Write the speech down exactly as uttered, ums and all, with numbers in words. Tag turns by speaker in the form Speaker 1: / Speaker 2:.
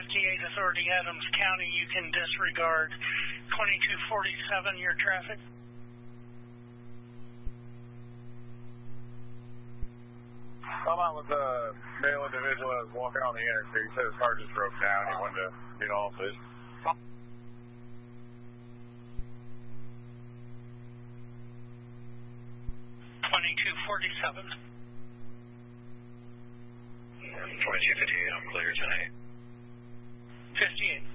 Speaker 1: fifty-eight Authority, Adams County. You can disregard twenty-two forty-seven, your traffic.
Speaker 2: Come on with the male individual that was walking on the interstate. He said his car just broke down. He wanted to get off it.
Speaker 1: twenty-two forty-seven.
Speaker 3: twenty-two fifty-eight, I'm clear tonight.
Speaker 1: fifty-eight.